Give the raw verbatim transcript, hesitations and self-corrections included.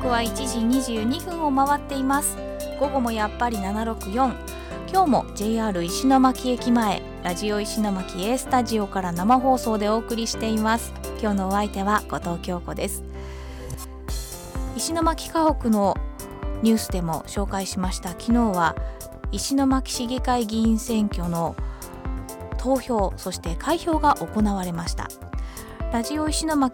刻はいちじにじゅうにふんを回っています。午後もやっぱりななろくよん。今日も ジェイアール 石巻駅前、ラジオ石巻 A スタジオから生放送でお送りしています。今日のお相手は後藤京子です。石巻河北のニュースでも紹介しました。昨日は石巻市議会議員選挙の投票、そして開票が行われました。ラジオ石巻